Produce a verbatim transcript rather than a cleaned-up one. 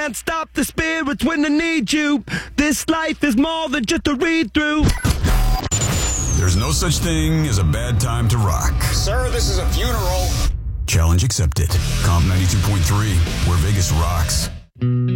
can't stop the spirits when they need you. This life is more than just a read-through. There's no such thing as a bad time to rock. Sir, this is a funeral. Challenge accepted. Comp ninety-two point three, where Vegas rocks.